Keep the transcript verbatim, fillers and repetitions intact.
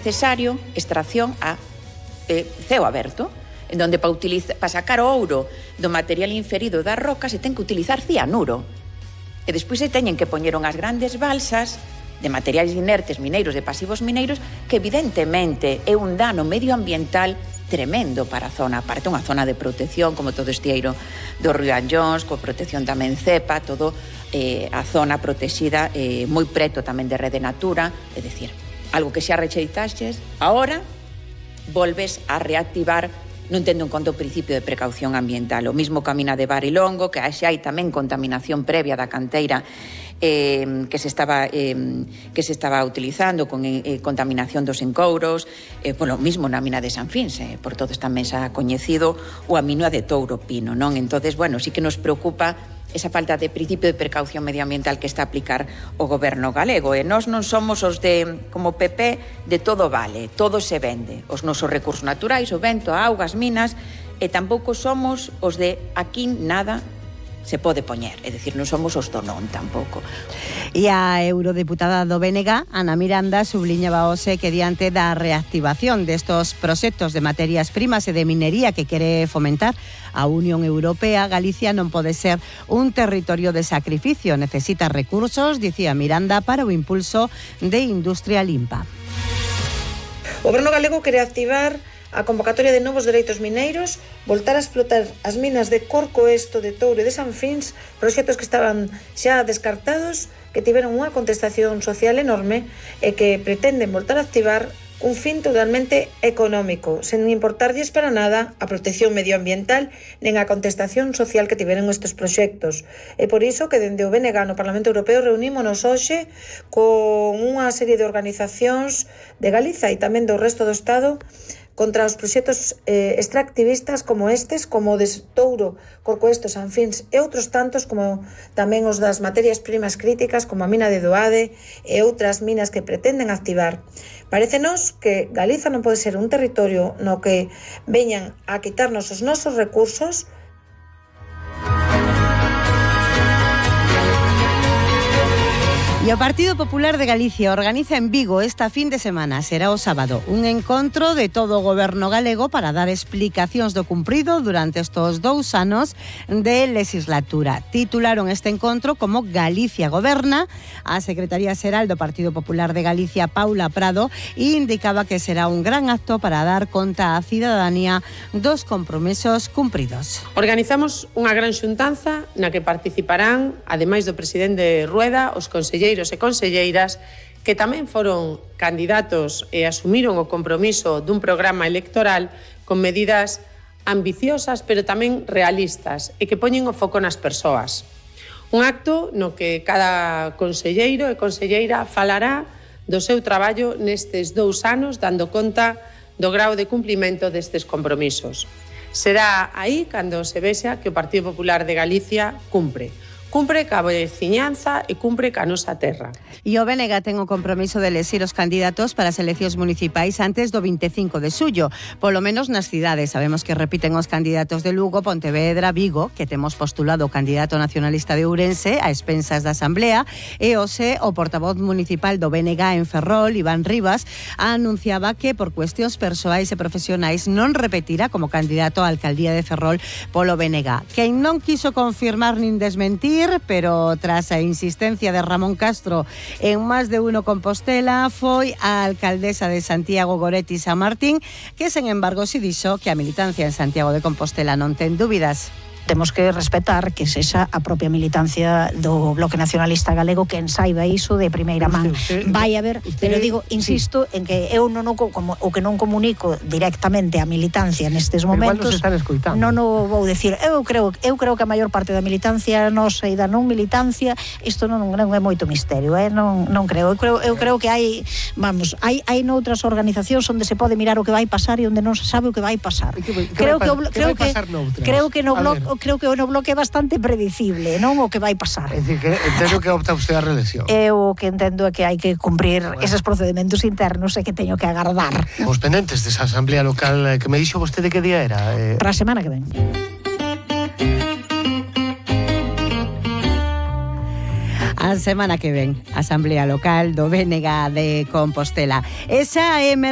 necesario extracción a eh, ceo aberto, en donde para, utiliza, para sacar o ouro do material inferido das rocas se ten que utilizar cianuro. E despois se teñen que poñer unhas grandes balsas de materiais inertes mineiros, de pasivos mineiros, que evidentemente é un dano medioambiental tremendo para a zona, para unha zona de protección, como todo este eiro do río Anllóns, coa protección tamén cepa, todo eh, a zona protexida eh, moi preto tamén de Rede Natura, é dicir, algo que xa rexeitaxes, agora volves a reactivar non tendo en conta o principio de precaución ambiental. O mismo camina de Barilongo, que xa hai tamén contaminación previa da canteira eh, que se estaba eh, que se estaba utilizando con eh, contaminación dos encouros, eh, polo mismo na mina de San Fins, eh, por todos tamén xa coñecido o a mina de Touro Pino, non? Entonces, bueno, sí que nos preocupa esa falta de principio de precaución medioambiental que está a aplicar o goberno galego. E nós non somos os de, como P P, de todo vale, todo se vende. Os nosos recursos naturais, o vento, a auga, as minas, e tampouco somos os de aquí nada se pode poñer, é dicir, non somos os do non tampouco. E a eurodeputada do B N G, Ana Miranda, subliñaba hoxe que diante da reactivación destos proxectos de materias primas e de minería que quere fomentar a Unión Europea, Galicia non pode ser un territorio de sacrificio, necesita recursos, dicía Miranda, para o impulso de industria limpa. O Goberno galego quere activar a convocatoria de novos dereitos mineiros, voltar a explotar as minas de Corcoesto, de Touro e de San Fins, proxectos que estaban xa descartados, que tiveron unha contestación social enorme e que pretenden voltar a activar un fin totalmente económico, sen importarlles para nada a protección medioambiental nen a contestación social que tiveron estes proxectos. E por iso que dende o B N G no Parlamento Europeo reunímonos hoxe con unha serie de organizacións de Galiza e tamén do resto do Estado contra os proxectos eh, extractivistas como estes, como o de Touro, Corcoesto, San Fins e outros tantos, como tamén os das materias primas críticas, como a mina de Doade e outras minas que pretenden activar. Parécenos que Galiza non pode ser un territorio no que veñan a quitarnos os nosos recursos. E o Partido Popular de Galicia organiza en Vigo esta fin de semana, será o sábado, un encontro de todo o goberno galego para dar explicacións do cumprido durante estes dous anos de legislatura. Titularon este encontro como Galicia Goberna. A Secretaría Xeral do Partido Popular de Galicia, Paula Prado, indicaba que será un gran acto para dar conta á cidadanía dos compromisos cumpridos. Organizamos unha gran xuntanza na que participarán, ademais do presidente Rueda, os conselleiros e conselleiras que tamén foron candidatos e asumiron o compromiso dun programa electoral con medidas ambiciosas pero tamén realistas e que poñen o foco nas persoas. Un acto no que cada conselleiro e conselleira falará do seu traballo nestes dous anos dando conta do grau de cumprimento destes compromisos. Será aí cando se vexa que o Partido Popular de Galicia cumpre. Cumpre ca veciñanza e cumpre ca nosa terra. E o B N G ten o compromiso de elexir os candidatos para as eleccións municipais antes do vinte e cinco de xullo, polo menos nas cidades. Sabemos que repiten os candidatos de Lugo, Pontevedra, Vigo, que temos postulado o candidato nacionalista de Ourense a expensas da Asamblea, e hoxe o portavoz municipal do B N G en Ferrol, Iván Rivas, anunciaba que por cuestións persoais e profesionais non repetirá como candidato á alcaldía de Ferrol polo B N G. Quen non quiso confirmar nin desmentir, pero tras a insistencia de Ramón Castro en máis de uno Compostela, foi a alcaldesa de Santiago, Goretti San Martín, que, sen embargo, si dixo que a militancia en Santiago de Compostela non ten dúbidas. Temos que respetar que sexa a propia militancia do Bloque Nacionalista Galego que ensaiba iso de primeira man. Vai haber, pero digo, insisto, sí, en que eu non o, como, o que non comunico directamente a militancia nestes momentos, non o vou decir. Eu creo, eu creo que a maior parte da militancia nosa e da non militancia, isto non, non é moito misterio, eh? non, non creo. Eu creo, eu creo que hai, vamos, hai, hai noutras organizacións onde se pode mirar o que vai pasar e onde non se sabe o que vai pasar. Que, que creo vai, que, que, creo que, creo que no bloque creo que no bloque é bastante predecible, non o que vai pasar. É dicir, que entendo que opta usted a reelección. Eu o que entendo é que hai que cumprir bueno. eses procedementos internos e que teño que agardar. Os pendentes desa asamblea local que me dixo vostede que día era? Eh... Para a semana que ven. A semana que ven, asamblea local do B N G de Compostela. Esa é